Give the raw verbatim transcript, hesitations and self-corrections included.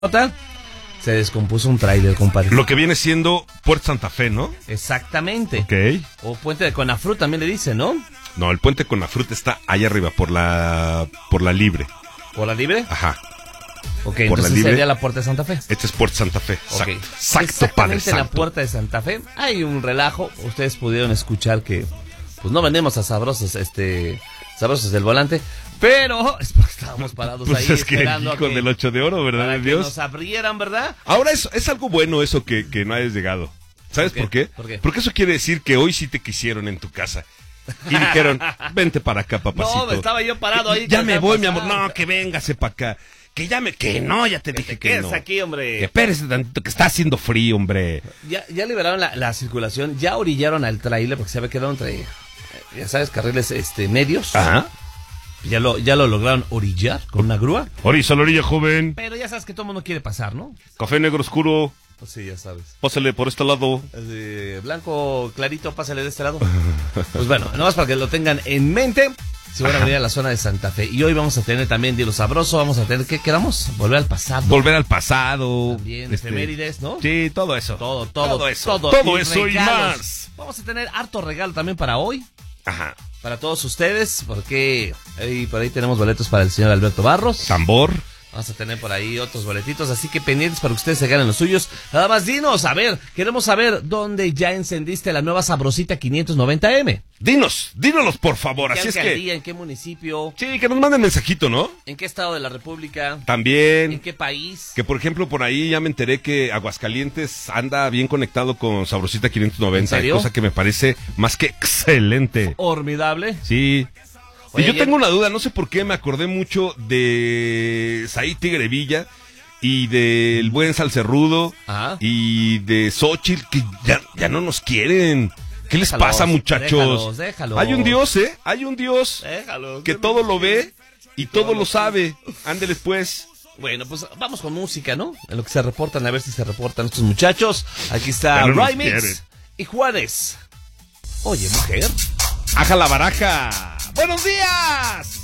Se descompuso un tráiler, compadre. Lo que viene siendo Puerto Santa Fe, ¿no? Exactamente. Ok. O Puente de Conafru también le dicen, ¿no? No, el puente Conafruta está allá arriba, por la por la Libre. ¿Por la Libre? Ajá. Ok, Por entonces la Libre. sería la Puerta de Santa Fe. Este es Puerto Santa Fe. Exacto. Okay. Exacto, Exactamente Padre en Santo. la Puerta de Santa Fe hay un relajo. Ustedes pudieron escuchar que pues no vendemos a sabrosos, este, sabrosos del volante, pero es porque estábamos parados Pues ahí es que esperando el hijo a que, del ocho de oro, ¿verdad, para que Dios? nos abrieran, ¿verdad? Ahora es, es algo bueno eso que, que no hayas llegado. ¿Sabes ¿Por por qué? qué? ¿Por qué? Porque eso quiere decir que hoy sí te quisieron en tu casa. Y dijeron, vente para acá, papacito. No, estaba yo parado ahí. Ya me voy, mi amor. pasar. No, que véngase para acá. Que ya me... Que no, ya te dije ¿Qué que es no. aquí, hombre? Que espérese tantito, que está haciendo frío, hombre. Ya, ya liberaron la, la circulación, ya orillaron al tráiler porque se había quedado entre, eh, ya sabes, carriles este, medios. Ajá. Ya lo, ya lo lograron orillar con una grúa. Orilla, la orilla, joven. Pero ya sabes que todo el mundo quiere pasar, ¿no? Café negro oscuro. Pues sí, ya sabes. Pásale por este lado. Eh, blanco clarito, pásale de este lado. Pues bueno, nomás para que lo tengan en mente. Se van a venir a la zona de Santa Fe. Y hoy vamos a tener también Dilo Sabroso. Vamos a tener, ¿qué quedamos? Volver al pasado. Volver al pasado. También, este, efemérides, ¿no? Sí, todo eso. Todo, todo, Todo eso. todo. Todo Y eso y regalos. más. Vamos a tener harto regalo también para hoy. Ajá. Para todos ustedes, porque ahí, por ahí tenemos boletos para el señor Alberto Barros. Tambor. Vamos a tener por ahí otros boletitos, así que pendientes para que ustedes se ganen los suyos. Nada más dinos, a ver, queremos saber dónde ya encendiste la nueva Sabrosita quinientos noventa eme. Dinos, dínolos por favor. ¿En qué Así es alcaldía, que... en qué municipio, Sí, que nos manden mensajito, ¿no? en qué estado de la República, en También. qué país? Que por ejemplo por ahí ya me enteré que Aguascalientes anda bien conectado con Sabrosita quinientos noventa. ¿En serio? Cosa que me parece más que excelente. Formidable. Sí. Oye, y yo ayer- tengo una duda, no sé por qué me acordé mucho de Saí Tigre Villa y del buen Salcerrudo Ajá. y de Xochitl, que ya, ya no nos quieren. ¿Qué les Déjalos, pasa, muchachos? déjalos, déjalos. Hay un Dios, ¿eh? Hay un Dios Déjalo. que todo lo ve y todo lo sabe. Ándeles pues. Bueno, pues vamos con música, ¿no? En lo que se reportan, a ver si se reportan estos muchachos. Aquí está Ya no nos Rymix quieren. y Juárez. Oye, mujer. ¡Aja la baraja! ¡Buenos días!